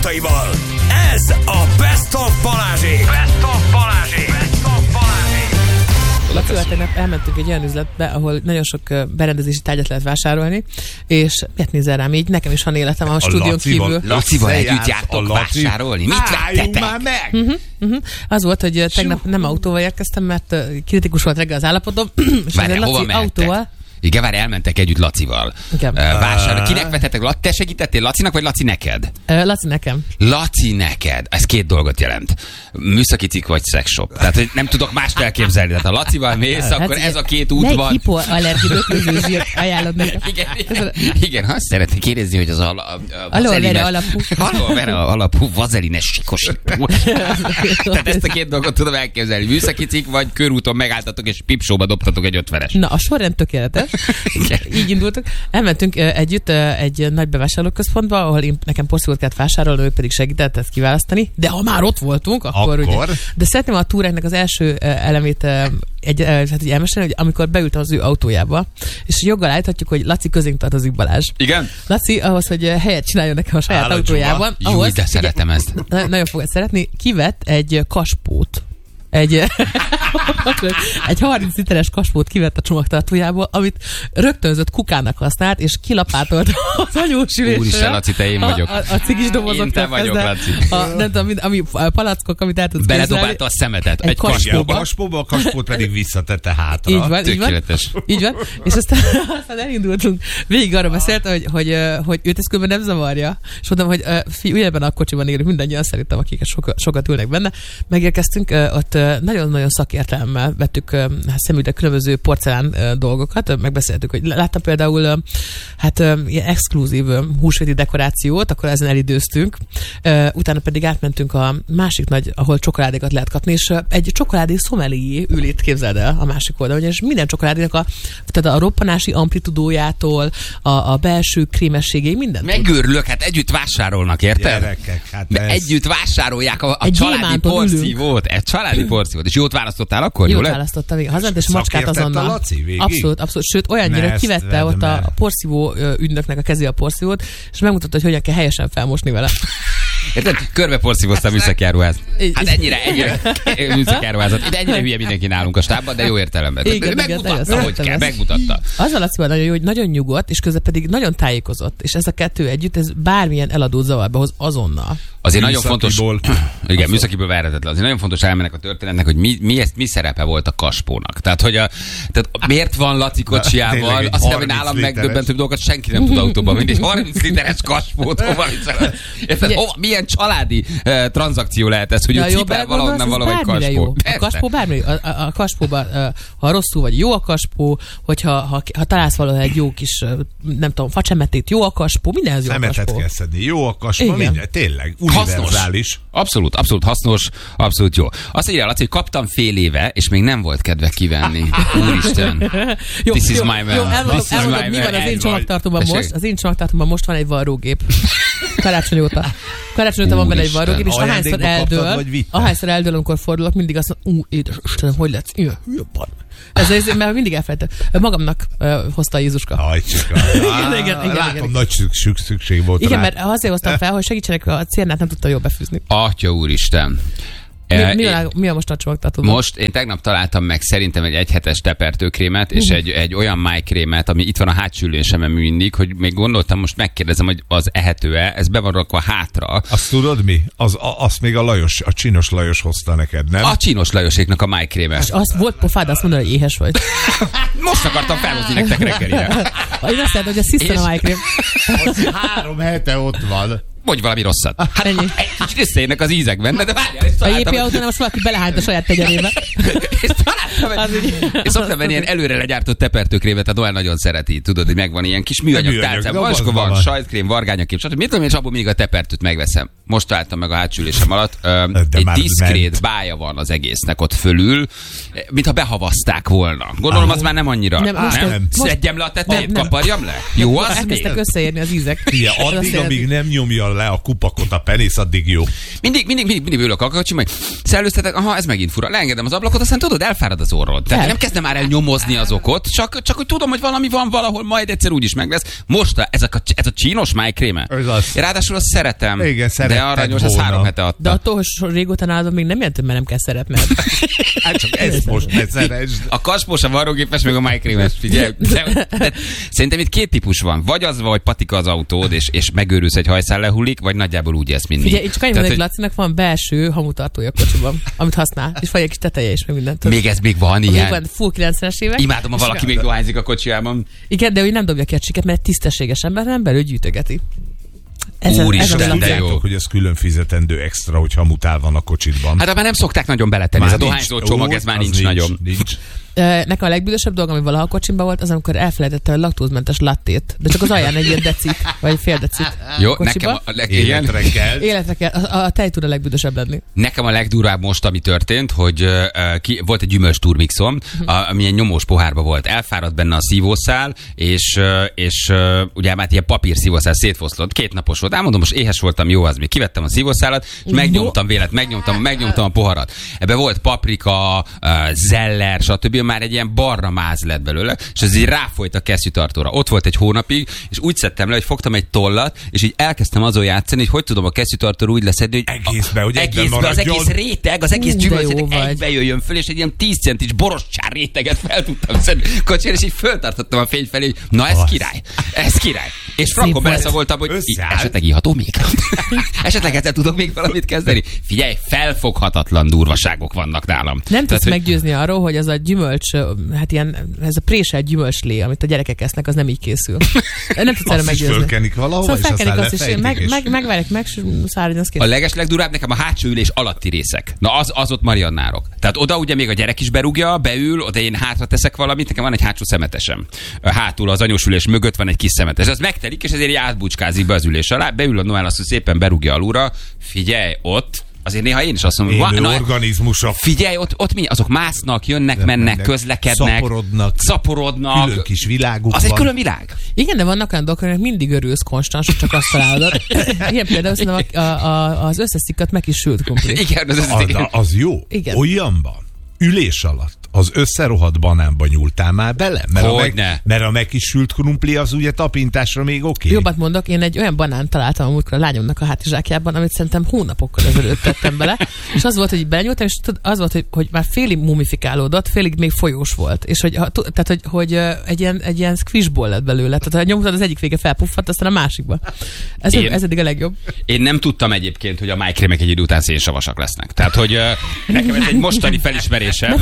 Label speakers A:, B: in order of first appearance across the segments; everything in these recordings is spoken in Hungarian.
A: pillanataival. Ez a Best of Balázsék. Best of Balázsék. Best of Balázsék.
B: Lacival tegnap elmentünk egy olyan üzletbe, ahol nagyon sok berendezési tárgyat lehet vásárolni, és miért nézel rám így? Nekem is van életem a stúdión kívül.
C: Lacival együtt jártok vásárolni? Mit vettetek?
A: Már meg!
B: Az volt, hogy tegnap nem autóval érkeztem, mert kritikus volt reggel az állapotom, és
C: Várjál,
B: Laci
C: hova mentek?
B: autóval.
C: Igen, várj, elmentek együtt Lacival. Vásárolni. Kinek vetetek? Te segítettél Lacinak, vagy Laci neked?
B: Laci nekem.
C: Laci neked. Ez két dolgot jelent. Műszaki cikk vagy szexshop. Tehát, hogy nem tudok mást elképzelni. Tehát ha Lacival mész, akkor ez a két út van.
B: Melyik hipoallergi öklözőzsírt ajánlod nekem?
C: Igen, azt szeretnék kérdezni, hogy az
B: Aloe vera alapú.
C: Aloe vera alapú vazelines sikosító. Tehát ezt a két dolgot tudom elképzelni. Műszaki cikk, vagy körúton megálltatok, és pipsóba dobtatok egy 50-es.
B: Na, a sorrend tökéletes. Így indultunk. Elmentünk együtt egy nagy bevásárlóközpontba, ahol nekem porszívót kellett vásárolni, ő pedig segített ezt kiválasztani. De ha már ott voltunk, akkor... Ugye, de szeretném a túráknak az első elemét elmesélni, hogy amikor beültem az ő autójába, és joggal állíthatjuk, hogy Laci közénk tartozik, Balázs.
C: Igen?
B: Laci ahhoz, hogy helyet csináljon nekem a saját autójában.
C: Jó, de szeretem ezt.
B: Nagyon fogod szeretni. Kivett egy kaspót. Egy 30 literes kaspót kivett a csomagtartójából, amit rögtönzött kukának használt, és kilapátolt az anyósülésre.
C: Úristen, Laci, te én vagyok.
B: A cigis dobozoktól
C: én te vagyok, Laci.
B: Nem tudom, ami palackok, amit el tudsz képzelni.
C: Beledobálta a szemetet egy
A: kaspóba. A kaspót pedig visszatette hátra.
B: Így van,
C: tökéletes.
B: Így van. És aztán elindultunk. Végig arra beszélt, hogy őt ez különben nem zavarja. És mondtam, hogy ugyanebben a kocsiban élünk mindannyian, szerintem, akik sokat ülnek benne. Megérkeztünk, ott nagyon-nagyon szakértelemmel vettük szemügyre különböző porcelán dolgokat, megbeszéltük, hogy láttam például ilyen exkluzív húsvéti dekorációt, akkor ezen elidőztünk, utána pedig átmentünk a másik nagy, ahol csokoládékat lehet kapni, és egy csokoládé szomelié ül itt, képzeld el, a másik oldalon, és minden csokoládének tehát a roppanási amplitudójától, a belső krémességéig, mindent.
C: Megőrülök, hát együtt vásárolnak, érted?
A: Gyerekek, hát
C: együtt vásárolják a családi porszívót. Egy családi porszívót. És jót választottál akkor?
B: Jót választottam, igen. Hazant, és macskát azonnal.
A: Laci,
B: abszolút. Sőt, olyannyira, hogy kivette ott a porszívó ügynöknek a kezé a porszívót, és megmutatta, hogy hogyan kell helyesen felmosni vele.
C: Érted? Körbe porszívoztam műszaki áruház. Hát ennyire műszaki áruházat. Itt ennyire hülye mindenki nálunk a stábban, de jó értelemben. Megmutatta, hogy kell, megmutatta.
B: Az a Lacival nagyon jó, hogy nagyon nyugodt, és közben pedig nagyon tájékozott. És ez a kettő együtt, ez bármilyen eladó zavarba hoz azonnal.
C: Azért nagyon fontos, igen, műszakiből verhetetlen. Azért nagyon fontos elmennek a történetnek, hogy mi szerepe volt a kaspónak. Tehát miért van Laci kocsijával, azt hiszem, hogy nálam megdöbbentőbb dolgokat senki nem tud autóban vinni, és 30 literes kaspót hova viszont. Milyen családi tranzakció lehet ez, hogy ő cipel valahonnan valamely kaspó.
B: A kaspó bármi. A kaspóban, ha rosszul vagy, jó a kaspó, hogyha találsz valahol egy jó kis, nem tudom, facsemetét, jó a kaspó, mindenhez jó a kaspó.
A: Szemetet kell szedni, jó a kaspó, minden, tényleg.
C: Univerzális. Abszolút hasznos, abszolút jó. Azt írja, Laci, hogy kaptam fél éve, és még nem volt kedve kivenni. Úristen. This is my man.
B: Elmondom, mi van az én csomagtartóban most. Az én csomagtartóban most van egy varrógép. Karácsony óta van benne egy varrógép, és ahányszor eldől, amikor fordulok, mindig azt mondom, Istenem, hogy lesz? Ezért, mert mindig elfelejtem. Magamnak hozta a Jézuska.
A: Igen. Látom, nagy szükség volt.
B: Igen, mert azért hoztam fel, hogy segítsenek, a cérnát nem tudta jól befűzni.
C: Atya úristen.
B: Mi a most a csomagtartóban?
C: Most én tegnap találtam meg szerintem egy egyhetes tepertőkrémet, és egy olyan májkrémet, ami itt van a hátsó ülésemen mindig, hogy még gondoltam, most megkérdezem, hogy az ehető-e, ez be van rakva hátra.
A: Azt tudod mi? Azt még a Csinos Lajos hozta neked, nem?
C: A Csinos Lajoséknak a májkréme.
B: És azt volt pofád azt mondani, hogy éhes vagy.
C: Most akartam felhozni nektek reggelire.
B: Én azt mondtam, hogy a sziszten a májkrém.
A: 3 hete ott van.
C: Mondj valami rosszat. Hát egy kicsit összeérnek az ízek benne, de várjál, és
B: találtam. A JP autónál most valaki belehányt a saját tegyerébe.
C: És szoktam venni ilyen előre legyártott tepertőkrémet, tehát olyan nagyon szereti, tudod, hogy megvan ilyen kis műanyag tálcában. És akkor van sajtkrém, vargányakrém, stb. Mit tudom én, és abból még a tepertőt megveszem. Most találtam meg a hátsülésem alatt. Egy diszkrét bája van az egésznek ott fölül, mintha behavazták volna. Gondolom, az már nem annyira. Nem. Szedjem le a tetejét, kaparjam le? Jó, az
B: elkezdtek összeérni az ízek.
A: Addig, amíg nem nyomja le a kupakot a penész, addig jó.
C: Mindig ülök a kocsim, hogy szellőztetek, aha, ez megint fura. Leengedem az ablakot, aztán tudod, elfárad az orrod. Tehát nem kezdem már el nyomozni az okot, csak hogy tudom, hogy valami van valahol, majd egyszer úgyis meg lesz. Most ez a csínos májkréme. Ráadásul azt szeretem. Igen, de aranyos, ez 3 hete adta.
B: De attól, hogy régóta nálad még nem jelent, mert nem kell szeretned.
D: Hát csak ezt most ne szeresd.
C: A kaspós, a varrógépes, meg a májkrémes, figyelj. De szerintem itt 2 típus van. Vagy az, hogy patika az autód, és megőrülsz, egy hajszál lehullik, vagy nagyjából úgy ezt mindig.
B: Figyelj, csak annyi van, hogy Lacinak van belső hamutartója a kocsiban, amit használ, és vagy egy kis teteje is, meg mindent.
C: Még van ilyen.
B: Még van full 90-es évek.
C: Imádom, ha valaki még dohányzik a kocsijában.
B: Igen, de ő nem dobja ki a csiket, mert tisztességes ember, nem belül gyűjtögeti.
C: Úristen, de jó.
D: Hogy ez külön fizetendő extra, hogy hamutál van a kocsidban.
C: Hát abban nem szokták nagyon beletenni. Ez a dohányzó csomag, ez már nincs nagyon.
B: Nekem a legbüdösebb dolog, ami valaha a kocsimban volt, az amikor elfelejtette a laktózmentes lattét, de csak az alján egy ilyen decit, vagy fél decit.
C: Jó, nekem
D: életre kell.
B: A tej tud a legbüdösebb lenni.
C: Nekem a legdurvább most, ami történt, hogy volt egy gyümölcs turmixom, ami egy nyomós pohárba volt. Elfáradt benne a szívószál, és ugye már ilyen papír szívószál szétfoszlott. 2 napos volt. Elmondom, most éhes voltam, jó az még. Kivettem a szívószálat, és megnyomtam a poharat. Ebbe volt paprika, zeller, stb. Már egy ilyen barna máz lett belőle, és ez így ráfolyt a kesztyűtartóra. Ott volt egy hónapig, és úgy szedtem le, hogy fogtam egy tollat, és így elkezdtem azon játszani, hogy tudom a kesztyűtartóra úgy leszedni, hogy egészbe az egész réteg, az egész gyümölcsréteg egybe jöjjön föl, és egy ilyen 10 centis borostyár réteget fel tudtam szedni kocsira, és így föltartottam a fény felé, hogy na ez király. És frankon beleszagoltam, hogy esetleg iható még? Esetleg ezzel tudok még valamit kezdeni? Figyelj, felfoghatatlan durvaságok vannak nálam.
B: Nem tudsz meggyőzni arról, hogy az a gyümölcs, hát ilyen, ez a préselt gyümölcslé, amit a gyerekek esznek, az nem így készül. Nem tudsz erre meggyőzni.
D: Fölkenik valahova,
B: szóval
D: és aztán lefejtik.
B: Megvárják meg, szálljon, az kész.
C: A legeslegdurább nekem a hátsó ülés alatti részek. Na az ott mariannárok. Tehát oda ugye még a gyerek is berúgja, beül, oda én hátra teszek valamit, nekem van egy hátsó szemetesem. Hátul az anyós ülés mögött van egy kis szemetes. Az megtelik, és ezért átbucskázik be az ülés alá, beül a Noel, azt szépen berúgja alulra. Figyelj, ott azért néha én is azt mondom,
D: hogy organizmusok.
C: Figyelj, ott mi? Azok másznak, jönnek, mennek, közlekednek, szaporodnak.
D: Külön kis világuk
C: az van. Egy külön világ.
B: Igen, de vannak olyan dolgok, amik mindig örülsz konstans, hogy csak azt találod. Igen, például szerintem az összes szikkat meg is sült krumpli.
C: Igen,
D: az jó. Igen. Olyan van. Ülés alatt az összerohadt banánba nyúltál már bele? Mert a megkisült krumpli az ugye tapintásra még oké.
B: Jobbat mondok, én egy olyan banánt találtam amúgykor a lányomnak a hátizsákjában, amit szerintem hónapokkal ezelőtt tettem bele, és az volt, hogy így belenyúltam, és az volt, hogy már félig mumifikálódott, félig még folyós volt, és hogy egy ilyen squishball lett belőle, tehát ha nyomtad, az egyik vége felpuffadt, aztán a másikba. Ez eddig a legjobb.
C: Én nem tudtam egyébként, hogy a májkrémek egy idő után szénsavasak lesznek. Tehát, hogy nekem ez egy mostani felismerésem.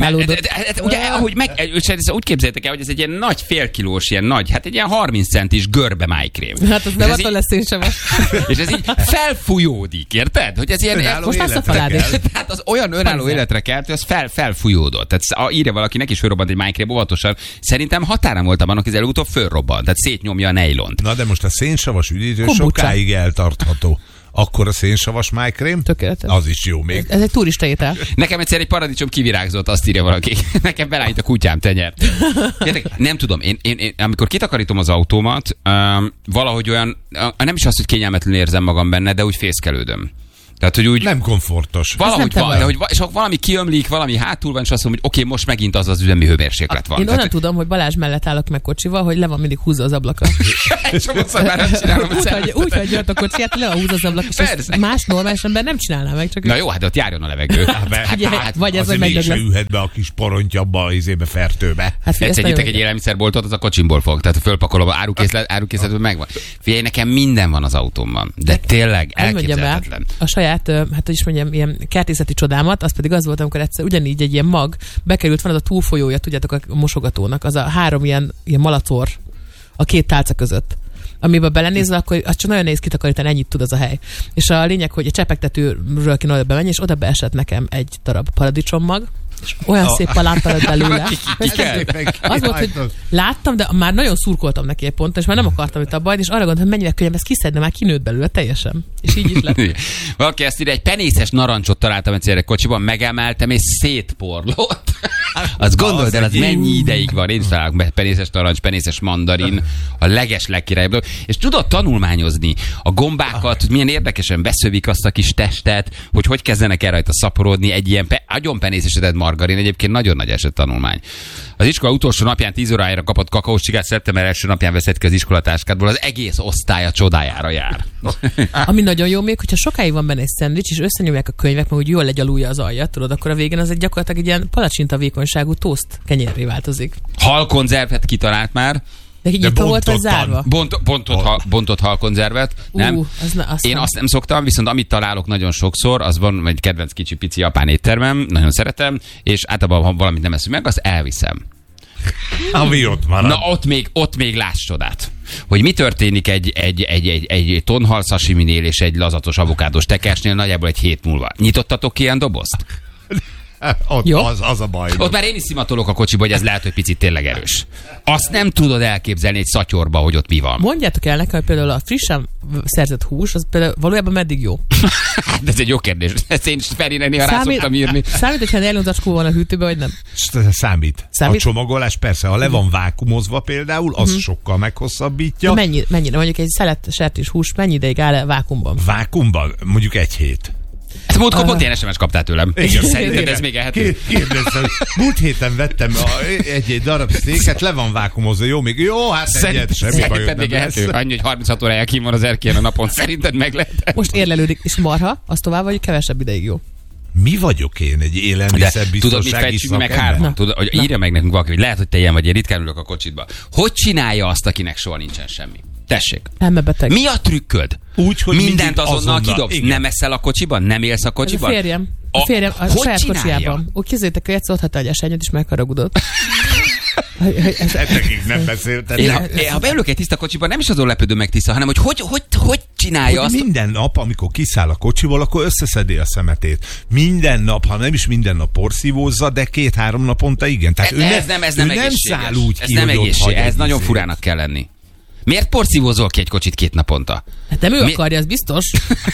C: Ugye, ahogy úgy képzeljétek el, hogy ez egy ilyen nagy félkilós, ilyen nagy, hát egy ilyen 30 centis görbe májkrém.
B: Hát az nem attól lesz szénsavas.
C: És ez így felfújódik, érted? Hogy ez ilyen
B: most már szafalád is.
C: Tehát az olyan önálló életre kelt, hogy az felfújódott. Tehát írja valaki, neki is fölrobbant egy májkrém óvatosan. Szerintem határán voltam annak, hogy előutóbb fölrobbant. Tehát szétnyomja a nejlont.
D: Na de most a szénsavas üdítő sokáig eltartható. Akkor a szénsavas májkrém?
B: Tökéletes.
D: Az is jó még.
B: Ez egy turista étel.
C: Nekem egyszer egy paradicsom kivirágzott, azt írja valaki. Nekem belállít a kutyám tenyert. Nem tudom, én amikor kitakarítom az autómat, valahogy olyan, nem is azt, hogy kényelmetlenül érzem magam benne, de úgy fészkelődöm. Tehát, hogy úgy
D: nem komfortos.
C: Valahogy van, de hogy és valami kiömlik, valami hátul van, és azt mondom, hogy oké, most megint az üzemi hőmérséklet van.
B: Én onnan tudom, hogy Balázs mellett állok meg kocsival, hogy le van mindig húzza az ablaka. Úgy, hogy jött a kocsiját, le van húzza az ablak, és más normális ember nem csinálná meg. Csak
C: na jó, hát de ott járjon a levegő.
B: Vagy ez, hogy
D: mégse ülhet be a kis porontjabba, izébe, fertőbe.
C: Egyszer nyitek egy élelmiszerboltot, az a kocsimból fog. Tehát fölpakolom, árukészletben megvan. Figyelj, nekem minden van az autómban. De tényleg elképzelhetetlen.
B: Hát hogy is mondjam, ilyen kertészeti csodámat, az pedig az volt, amikor egyszer ugyanígy egy ilyen mag bekerült, van az a túlfolyója, tudjátok, a mosogatónak, az a 3 ilyen malacor a 2 tálca között. Amiben belenézel, akkor az csak nagyon nehéz kitakarítani, ennyit tud az a hely. És a lényeg, hogy a csepegtetőről kéne oda bemenni, és oda beesett nekem egy darab paradicsommag, és olyan szép palánta lett belőle. Az volt, hogy láttam, de már nagyon szurkoltam neki egy ponton, és már nem akartam itt abba, és arra gondoltam, hogy mennyire könnyebb ezt kiszedni, már kinőtt belőle teljesen. És így is lett.
C: Valaki ezt írja, egy penészes narancsot találtam egyszer egy kocsiban, megemeltem, és szétporlott. Azt gondold el, az mennyi ideig van. Én is találok penészes narancs, penészes mandarin, a legkirályabb dolog. És tudod tanulmányozni a gombákat, hogy milyen érdekesen beszövik azt a kis testet, hogy kezdenek el rajta szaporodni, egy ilyen agyon penészesedett marha margarin, egyébként nagyon nagy esettanulmány. Az iskola utolsó napján 10 órájára kapott kakaós csigát, szeptember első napján veszed ki az iskolatáskádból, az egész osztály a csodájára jár.
B: Ami nagyon jó még, hogyha sokáig van benne egy szendvics, és összenyomják a könyvek, meg úgy jól legyalulja az aljat, tudod, akkor a végén az egy gyakorlatilag egy ilyen palacsinta vékonyságú tószt kenyérré változik.
C: Halkonzervet kitalált már.
B: De nyitva volt vagy zárva?
C: Bontott halkonzervet. Nem. Én azt nem szoktam, viszont amit találok nagyon sokszor, az van egy kedvenc kicsi pici japán éttermem, nagyon szeretem, és általában, ha valamit nem eszünk meg, azt elviszem.
D: Ami ott marad.
C: Na ott még láss csodát. Hogy mi történik egy tonhal sashiminél és egy lazatos avokádós tekersnél nagyjából egy hét múlva. Nyitottatok ki ilyen dobozt?
D: Az a baj.
C: Ott már én is szimatolok a kocsiba, hogy ez lehet, hogy picit tényleg erős. Azt nem tudod elképzelni egy szatyorba, hogy ott mi van.
B: Mondjátok el nekem, hogy például a frissen szerzett hús, az például valójában meddig jó?
C: De ez egy jó kérdés. Ezt én is Ferinek néha rá szoktam írni.
B: Számít, hogyha nylonzacskó van a hűtőben, vagy nem?
D: Számít. A csomagolás persze, ha le van vákumozva például, az sokkal meghosszabbítja.
B: Mennyire? Mondjuk egy szelet sertés hús mennyi ideig áll vákumban?
D: Vákumban? Mondjuk egy hét.
C: Ezt múltkor pont ilyen SMS kaptál tőlem.
D: Igen,
C: szerinted ez még ehető?
D: Kérdeztem, múlt héten vettem egy darab sztéket, le van vákumozva, jó, még jó, hát egyet, semmi bajod nem lesz.
C: Annyi, hogy 36 órája kín van az erkélyen a napon, szerinted meg lehet?
B: Most érlelődik, és marha, az tovább vagy kevesebb ideig jó?
D: Mi vagyok én? Egy élelmiszerbiztonsági szakember?
C: Tudod, hogy írja meg nekünk valaki, hogy lehet, hogy te ilyen vagy, én ritkán ülök a kocsitba. Hogy csinálja azt, akinek soha nincsen semmi? Tessék.
B: Elmebeteg.
C: Mi a trükköd?
D: Úgy, hogy
C: mindent azonnal kidobsz. Nem eszel a kocsiban? Nem élsz a kocsiban?
B: A férjem a saját kocsijában. Úgy kézzétek, hogy egyszer otthatta egy esenyőt, és megharagudott.
D: Nekik nem beszélted.
C: Ha beülök egy tiszta kocsiban, nem is azon lepődöm meg tiszta, hanem hogy csinálja
D: hogy
C: azt.
D: Minden nap, amikor kiszáll a kocsiból, akkor összeszedi a szemetét. Minden nap, ha nem is minden nap porszívózza, de 2-3 naponta igen. Tehát
C: ez nem
D: száll úgy
C: ez
D: ki,
C: nem
D: hogy
C: egészséges. Ez nagyon furának kell lenni. Miért porszívózol ki egy kocsit 2 naponta?
B: Hát nem ő akarja, ez biztos.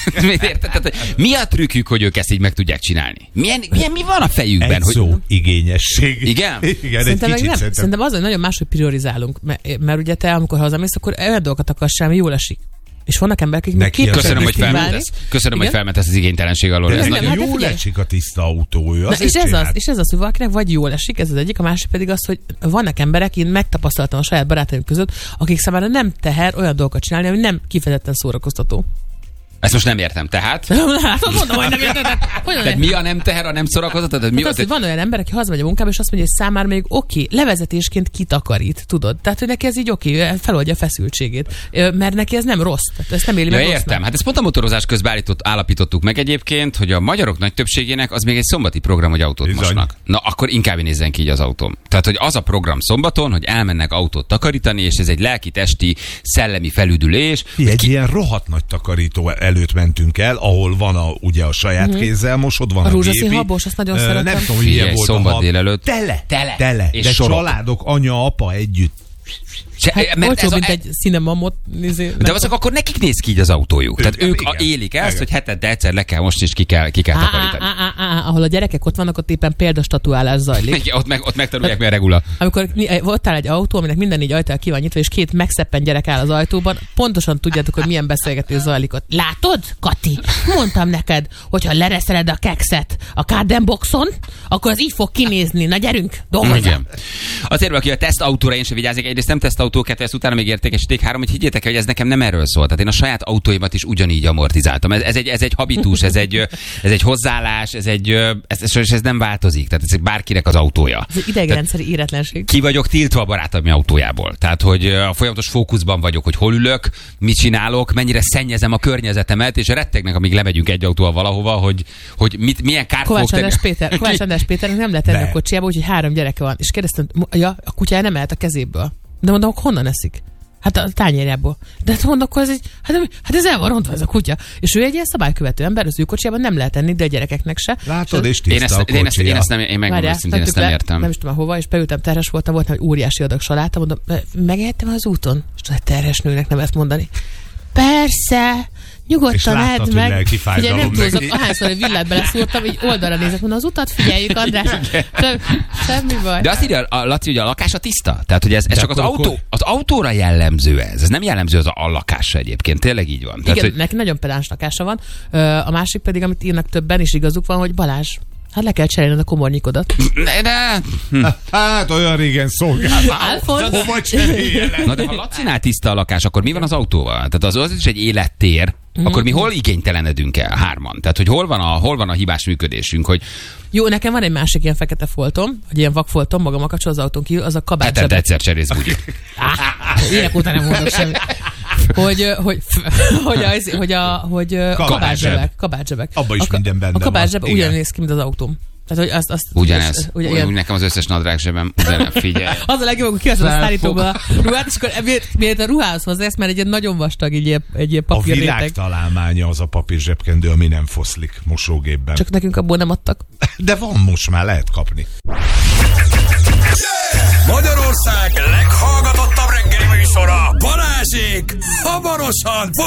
C: Mi a trükkük, hogy ők ezt így meg tudják csinálni? Mi van a fejükben?
D: Egy szó, igényesség.
C: Igen?
D: Igen,
B: szerintem az, hogy nagyon máshogy priorizálunk. Mert ugye te, amikor hazamész, akkor olyan dolgokat akarsz sem, jól esik. És vannak emberek, akiknek
C: Köszönöm, hogy felmentesz az igénytelenség alól.
D: Ez nagyon jól esik a tiszta autója.
B: És ez az, hogy valakinek vagy jól esik, ez az egyik, a másik pedig az, hogy vannak emberek, én megtapasztaltam a saját barátaim között, akik számára nem teher olyan dolgokat csinálni, ami nem kifejezetten szórakoztató.
C: Ezt most nem értem, tehát?
B: Mondom, hogy nem érted.
C: Tehát mi a nem teher, a nem szórakoztató?
B: Hát van olyan ember, aki hazamegy a munkába, és azt mondja, hogy számára még oké, levezetésként kitakarít, tudod? Tehát, hogy neki ez így oké, feloldja a feszültségét. Mert neki ez nem rossz. Tehát ezt nem éli meg rossznak.
C: Értem. Hát ezt pont a motorozás közben állapítottuk meg egyébként, hogy a magyarok nagy többségének az még egy szombati program, hogy autót mosnak. Na, akkor inkább nézzen ki így az autóm. Tehát, hogy az a program szombaton, hogy elmennek autót takarítani, és ez egy lelki, testi, szellemi felüdülés.
D: Egy ilyen rohadt nagy takarító előtt mentünk el, ahol van ugye a saját kézzel mosod, van a
B: rózsaszín habos, azt nagyon szeretem.
D: Nem tudom, hogy ilyen volt
C: szombat délelőtt.
D: Tele. És de sorok. Családok, anya, apa együtt.
B: Olcsó, mint egy cinemamot.
C: De azok akkor nekik néz ki így az autójuk. Tehát ők élik ezt, hogy hetente egyszer le kell most, és ki kell takarítani.
B: Ahol a gyerekek ott vannak, ott éppen példastatuálás zajlik.
C: Ott megtanulják, mi a regula.
B: Amikor ott áll egy autó, aminek minden 4 ajtó ki van nyitva, és 2 megszeppen gyerek áll az ajtóban, pontosan tudjátok, hogy milyen beszélgetés zajlik ott. Látod, Kati? Mondtam neked, hogyha lereszeled a kekszet a Cardenboxon, akkor az így fog kinézni. Na gyerünk, dolgozzam.
C: Azért valaki a tesztautóra én sem vigyázik, egyrészt nem tesztautó, ezt utána még értékesíték 3, hogy higgyétek el, hogy ez nekem nem erről szól. Tehát én a saját autóimat is ugyanígy amortizáltam. Ez egy habitus, ez egy hozzáállás, ez nem változik. Tehát ez bárkinek az autója.
B: Ez egy idegrendszeri éretlenség.
C: Ki vagyok tiltva a barátom autójából. Tehát, hogy a folyamatos fókuszban vagyok, hogy hol ülök, mit csinálok, mennyire szennyezem a környezetemet, és rettegnek, amíg lemegyünk egy autóval valahova, hogy milyen kárt
B: Kovács András Péternek nem lehet tenni a kocsiába, úgyhogy 3 gyereke van. És kérdeztem, a kutyája nem ehet a kezéből. De mondom, honnan eszik? Hát a tányérjából. De hát mondom, akkor ez egy, hát ez el van rontva ez a kutya. És ő egy ilyen szabálykövető ember, az ő kocsijában nem lehet enni, de a gyerekeknek se.
D: Látod, és tiszta a
C: kocsija. Én megmondom, szintén ezt nem értem.
B: Nem is tudom hova, és beültem, terhes voltam, volt egy óriási adag saláta, mondom, megehettem az úton? És tudod, terhes nőnek nem ezt mondani. Persze, nyugodtan edd meg. Ugye nem túlzott, ahányszor egy villát beleszúrtam, így oldalra nézett, mondom, az utat figyeljük, András. Semmi baj.
C: De azt írja a Laci, hogy a lakása tiszta? Tehát, hogy ez csak az autóra jellemző ez. Ez nem jellemző az a lakásra egyébként. Tényleg így van.
B: Igen,
C: Tehát, hogy...
B: neki nagyon pedáns lakása van. A másik pedig, amit írnak többen, és igazuk van, hogy Balázs, Hát le kell cserélned a komornyikodat.
D: Hát olyan régen szolgáltál. Hova cseréljenek?
C: Na de ha Lacinál tiszta a lakás, akkor mi van az autóval? Tehát az is egy élettér. Akkor mi hol igénytelenedünk el hárman? Tehát, hogy hol van a hibás működésünk, hogy...
B: Jó, nekem van egy másik ilyen fekete foltom, egy ilyen vakfoltom, magam a kapcsol az autón kívül, az a kabátzsebek.
C: Tehát egyszer cserélsz bugyit.
B: Évek óta nem mondok semmit. Hogy kabátzsebek.
D: Abba is minden benne
B: van. A kabátzseb ugyan néz ki, mint az autóm. Tehát, hogy azt
C: ugyanez. Nekem az összes nadrágzsebem figyelj.
B: Az a legjobb, hogy kiveszed a szállítóba a ruhát, és akkor miért a ruhához hozzász, mert egy ilyen nagyon vastag, egy ilyen papírréteg.
D: A világ találmánya az a papír zsebkendő, ami nem foszlik mosógépben.
B: Csak nekünk abból nem adtak.
D: De van most már, lehet kapni.
A: Magyarország leghallgatottabb reggeli műsora, Balázsék hamarosan